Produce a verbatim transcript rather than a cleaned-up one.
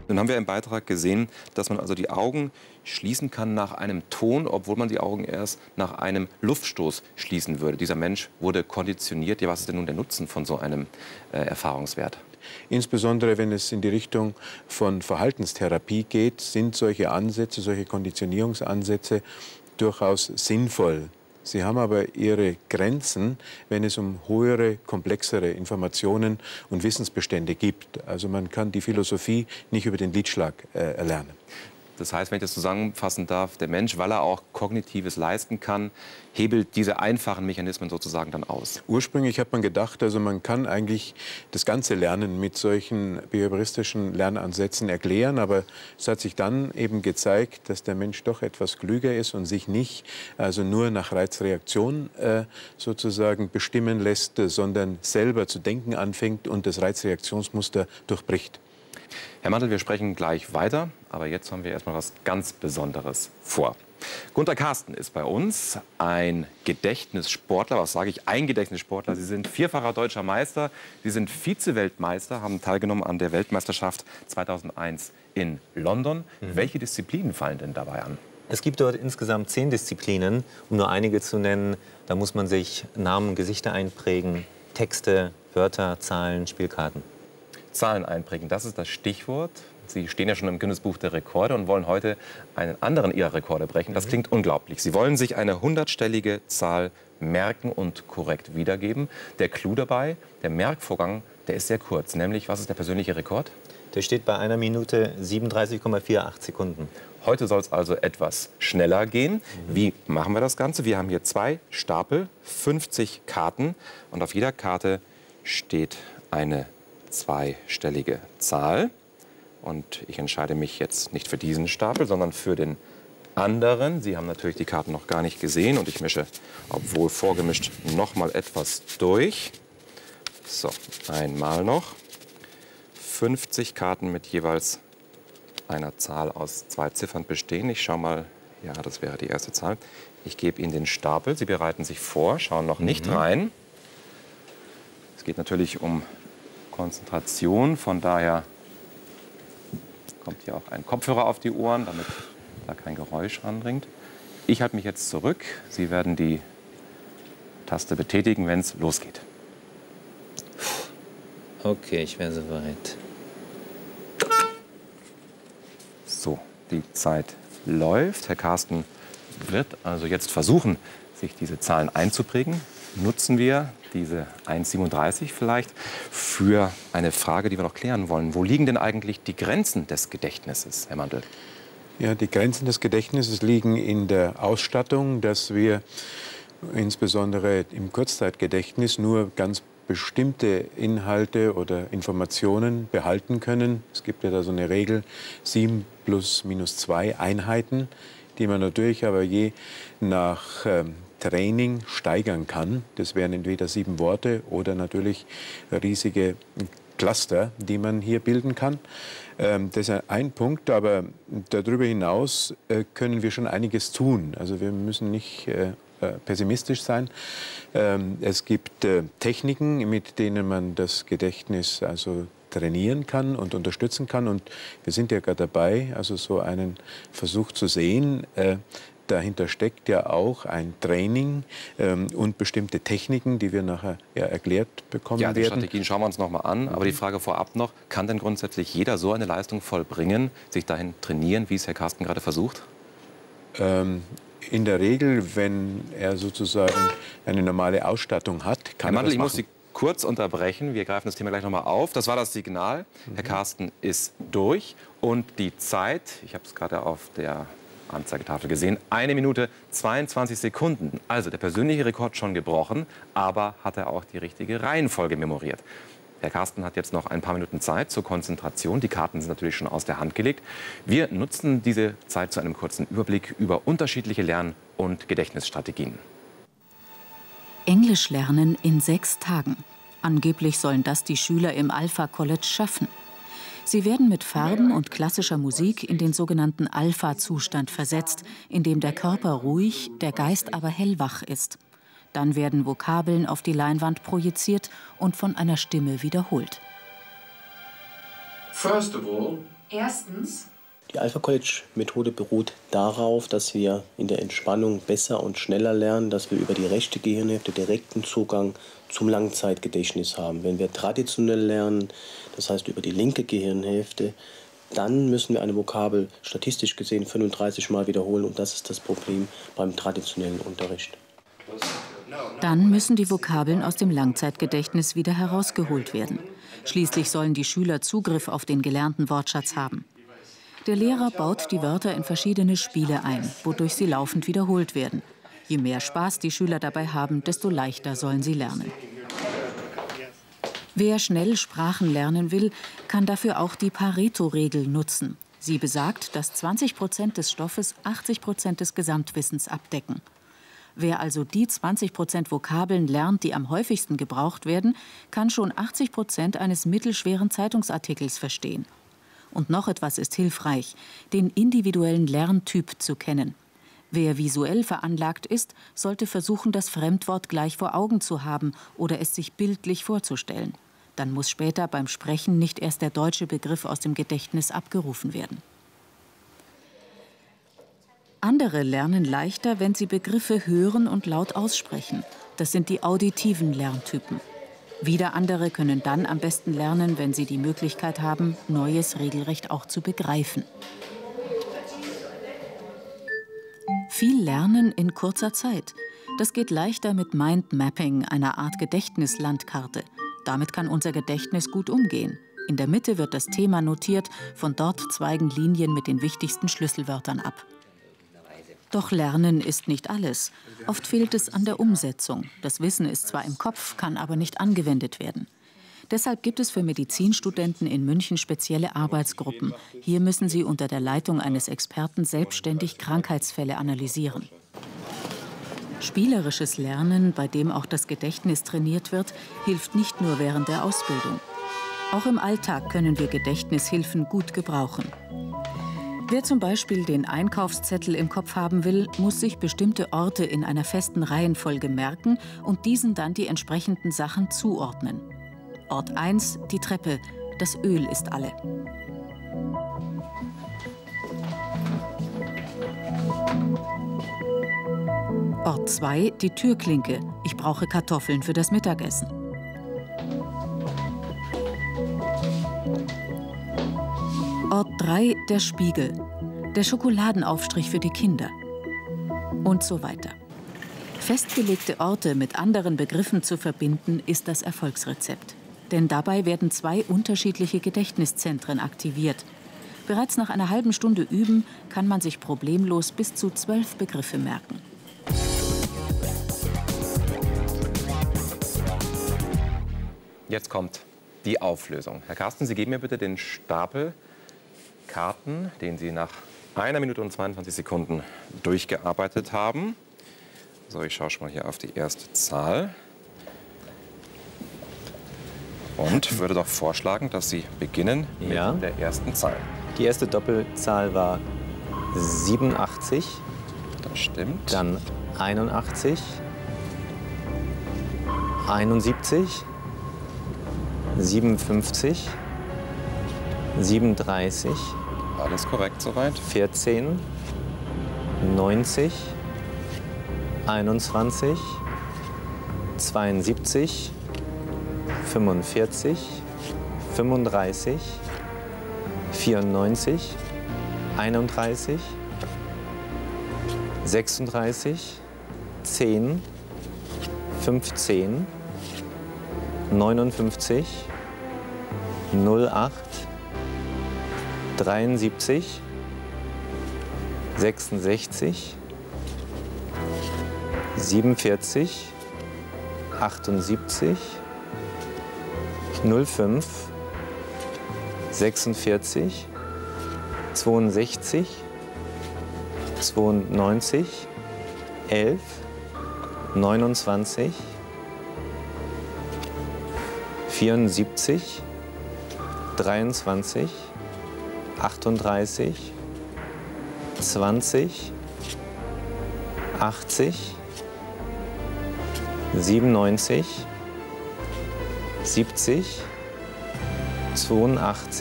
Dann haben wir im Beitrag gesehen, dass man also die Augen schließen kann nach einem Ton, obwohl man die Augen erst nach einem Luftstoß schließen würde. Dieser Mensch wurde konditioniert. Ja, was ist denn nun der Nutzen von so einem äh, Erfahrungswert? Insbesondere wenn es in die Richtung von Verhaltenstherapie geht, sind solche Ansätze, solche Konditionierungsansätze durchaus sinnvoll. Sie haben aber ihre Grenzen, wenn es um höhere, komplexere Informationen und Wissensbestände geht. Also man kann die Philosophie nicht über den Liedschlag äh, erlernen. Das heißt, wenn ich das zusammenfassen darf, der Mensch, weil er auch Kognitives leisten kann, hebelt diese einfachen Mechanismen sozusagen dann aus. Ursprünglich hat man gedacht, also man kann eigentlich das ganze Lernen mit solchen behavioristischen Lernansätzen erklären, aber es hat sich dann eben gezeigt, dass der Mensch doch etwas klüger ist und sich nicht also nur nach Reizreaktion äh, sozusagen bestimmen lässt, sondern selber zu denken anfängt und das Reizreaktionsmuster durchbricht. Herr Mandl, wir sprechen gleich weiter, aber jetzt haben wir erstmal was ganz Besonderes vor. Gunter Karsten ist bei uns, ein Gedächtnissportler. Was sage ich? Ein Gedächtnissportler. Sie sind vierfacher deutscher Meister, Sie sind Vize-Weltmeister, haben teilgenommen an der Weltmeisterschaft zweitausendeins in London. Mhm. Welche Disziplinen fallen denn dabei an? Es gibt dort insgesamt zehn Disziplinen, um nur einige zu nennen. Da muss man sich Namen, Gesichter einprägen, Texte, Wörter, Zahlen, Spielkarten. Zahlen einprägen, das ist das Stichwort. Sie stehen ja schon im Guinness-Buch der Rekorde und wollen heute einen anderen Ihrer Rekorde brechen. Das klingt unglaublich. Sie wollen sich eine hundertstellige Zahl merken und korrekt wiedergeben. Der Clou dabei, der Merkvorgang, der ist sehr kurz. Nämlich, was ist der persönliche Rekord? Der steht bei einer Minute siebenunddreißig Komma achtundvierzig Sekunden. Heute soll es also etwas schneller gehen. Mhm. Wie machen wir das Ganze? Wir haben hier zwei Stapel, fünfzig Karten. Und auf jeder Karte steht eine zweistellige Zahl. Und ich entscheide mich jetzt nicht für diesen Stapel, sondern für den anderen. Sie haben natürlich die Karten noch gar nicht gesehen und ich mische, obwohl vorgemischt, noch mal etwas durch. So, einmal noch. fünfzig Karten mit jeweils einer Zahl aus zwei Ziffern bestehen. Ich schaue mal, ja, das wäre die erste Zahl. Ich gebe Ihnen den Stapel. Sie bereiten sich vor, schauen noch nicht mhm. rein. Es geht natürlich um Konzentration, von daher kommt hier auch ein Kopfhörer auf die Ohren, damit da kein Geräusch andringt. Ich halte mich jetzt zurück. Sie werden die Taste betätigen, wenn es losgeht. Okay, ich wäre soweit. So, die Zeit läuft. Herr Karsten wird also jetzt versuchen, sich diese Zahlen einzuprägen. Nutzen wir diese eins Komma siebenunddreißig vielleicht für eine Frage, die wir noch klären wollen. Wo liegen denn eigentlich die Grenzen des Gedächtnisses, Herr Mandl? Ja, die Grenzen des Gedächtnisses liegen in der Ausstattung, dass wir insbesondere im Kurzzeitgedächtnis nur ganz bestimmte Inhalte oder Informationen behalten können. Es gibt ja da so eine Regel, sieben plus minus zwei Einheiten, die man natürlich aber je nach ähm, Training steigern kann. Das wären entweder sieben Worte oder natürlich riesige Cluster, die man hier bilden kann. Ähm, das ist ein Punkt, aber darüber hinaus äh, können wir schon einiges tun. Also wir müssen nicht äh, pessimistisch sein. Ähm, es gibt äh, Techniken, mit denen man das Gedächtnis also trainieren kann und unterstützen kann. Und wir sind ja gerade dabei, also so einen Versuch zu sehen. Äh, Dahinter steckt ja auch ein Training ähm, und bestimmte Techniken, die wir nachher ja erklärt bekommen werden. Ja, die Strategien schauen wir uns noch mal an. Aber die Frage vorab noch, kann denn grundsätzlich jeder so eine Leistung vollbringen, sich dahin trainieren, wie es Herr Karsten gerade versucht? Ähm, in der Regel, wenn er sozusagen eine normale Ausstattung hat, kann Herr Mandl, er das ich machen. muss Sie kurz unterbrechen. Wir greifen das Thema gleich noch mal auf. Das war das Signal. Mhm. Herr Karsten ist durch. Und die Zeit, ich habe es gerade auf der Anzeigetafel gesehen, eine Minute zweiundzwanzig Sekunden. Also der persönliche Rekord schon gebrochen, aber hat er auch die richtige Reihenfolge memoriert. Herr Karsten hat jetzt noch ein paar Minuten Zeit zur Konzentration. Die Karten sind natürlich schon aus der Hand gelegt. Wir nutzen diese Zeit zu einem kurzen Überblick über unterschiedliche Lern- und Gedächtnisstrategien. Englisch lernen in sechs Tagen. Angeblich sollen das die Schüler im Alpha College schaffen. Sie werden mit Farben und klassischer Musik in den sogenannten Alpha-Zustand versetzt, in dem der Körper ruhig, der Geist aber hellwach ist. Dann werden Vokabeln auf die Leinwand projiziert und von einer Stimme wiederholt. First of all, Erstens. Die Alpha College Methode beruht darauf, dass wir in der Entspannung besser und schneller lernen, dass wir über die rechte Gehirnhälfte direkten Zugang zum Langzeitgedächtnis haben. Wenn wir traditionell lernen, das heißt über die linke Gehirnhälfte, dann müssen wir eine Vokabel statistisch gesehen fünfunddreißig Mal wiederholen und das ist das Problem beim traditionellen Unterricht. Dann müssen die Vokabeln aus dem Langzeitgedächtnis wieder herausgeholt werden. Schließlich sollen die Schüler Zugriff auf den gelernten Wortschatz haben. Der Lehrer baut die Wörter in verschiedene Spiele ein, wodurch sie laufend wiederholt werden. Je mehr Spaß die Schüler dabei haben, desto leichter sollen sie lernen. Wer schnell Sprachen lernen will, kann dafür auch die Pareto-Regel nutzen. Sie besagt, dass zwanzig Prozent des Stoffes achtzig Prozent des Gesamtwissens abdecken. Wer also die zwanzig Prozent Vokabeln lernt, die am häufigsten gebraucht werden, kann schon achtzig Prozent eines mittelschweren Zeitungsartikels verstehen. Und noch etwas ist hilfreich, den individuellen Lerntyp zu kennen. Wer visuell veranlagt ist, sollte versuchen, das Fremdwort gleich vor Augen zu haben oder es sich bildlich vorzustellen. Dann muss später beim Sprechen nicht erst der deutsche Begriff aus dem Gedächtnis abgerufen werden. Andere lernen leichter, wenn sie Begriffe hören und laut aussprechen. Das sind die auditiven Lerntypen. Wieder andere können dann am besten lernen, wenn sie die Möglichkeit haben, Neues regelrecht auch zu begreifen. Viel Lernen in kurzer Zeit. Das geht leichter mit Mindmapping, einer Art Gedächtnislandkarte. Damit kann unser Gedächtnis gut umgehen. In der Mitte wird das Thema notiert, von dort zweigen Linien mit den wichtigsten Schlüsselwörtern ab. Doch Lernen ist nicht alles. Oft fehlt es an der Umsetzung. Das Wissen ist zwar im Kopf, kann aber nicht angewendet werden. Deshalb gibt es für Medizinstudenten in München spezielle Arbeitsgruppen. Hier müssen sie unter der Leitung eines Experten selbstständig Krankheitsfälle analysieren. Spielerisches Lernen, bei dem auch das Gedächtnis trainiert wird, hilft nicht nur während der Ausbildung. Auch im Alltag können wir Gedächtnishilfen gut gebrauchen. Wer zum Beispiel den Einkaufszettel im Kopf haben will, muss sich bestimmte Orte in einer festen Reihenfolge merken und diesen dann die entsprechenden Sachen zuordnen. Ort eins, die Treppe, das Öl ist alle. Ort zwei, die Türklinke, ich brauche Kartoffeln für das Mittagessen. Ort drei, der Spiegel, der Schokoladenaufstrich für die Kinder und so weiter. Festgelegte Orte mit anderen Begriffen zu verbinden, ist das Erfolgsrezept. Denn dabei werden zwei unterschiedliche Gedächtniszentren aktiviert. Bereits nach einer halben Stunde Üben kann man sich problemlos bis zu zwölf Begriffe merken. Jetzt kommt die Auflösung. Herr Carsten, Sie geben mir bitte den Stapel Karten, den Sie nach einer Minute und zweiundzwanzig Sekunden durchgearbeitet haben. So, ich schaue schon mal hier auf die erste Zahl. Und würde doch vorschlagen, dass Sie beginnen mit Ja. der ersten Zahl. Die erste Doppelzahl war siebenundachtzig, Das stimmt. dann einundachtzig, einundsiebzig, siebenundfünfzig, siebenunddreißig, Alles korrekt soweit. vierzehn, neunzig, einundzwanzig, zweiundsiebzig, fünfundvierzig, fünfunddreißig, vierundneunzig, einunddreißig, sechsunddreißig, zehn, fünfzehn, neunundfünfzig, null acht, dreiundsiebzig, sechsundsechzig, siebenundvierzig, achtundsiebzig, null fünf, sechsundvierzig, zweiundsechzig, zweiundneunzig, elf, neunundzwanzig, vierundsiebzig, dreiundzwanzig, achtunddreißig, zwanzig, achtzig, siebenundneunzig, siebzig, zweiundachtzig,